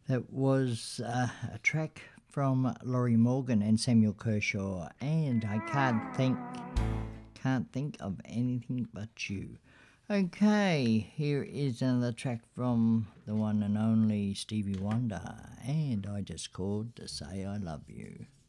That was a track from Laurie Morgan and Samuel Kershaw, and I can't think of anything but you. Okay, here is another track from the one and only Stevie Wonder, and I just called to say I love you.